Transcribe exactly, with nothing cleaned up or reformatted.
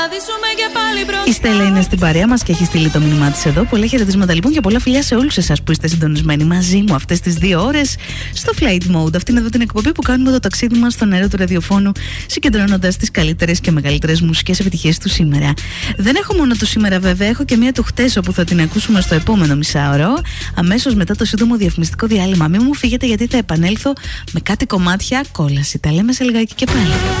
Η Στέλλα είναι στην παρέα μας και έχει στείλει το μήνυμά της εδώ. Πολλά χαιρετίσματα λοιπόν και πολλά φιλιά σε όλους εσάς που είστε συντονισμένοι μαζί μου αυτές τις δύο ώρες στο Flight Mode. Αυτή είναι εδώ την εκπομπή που κάνουμε το ταξίδι μας στον αέρα του ραδιοφώνου, συγκεντρώνοντας τις καλύτερες και μεγαλύτερες μουσικές επιτυχίες του σήμερα. Δεν έχω μόνο του σήμερα βέβαια, έχω και μία του χτες όπου θα την ακούσουμε στο επόμενο μισάωρο, αμέσως μετά το σύντομο διαφημιστικό διάλειμμα. Μην μου φύγετε γιατί θα επανέλθω με κάτι κομμάτια κόλαση. Τα λέμε σε λιγάκι και πάλι.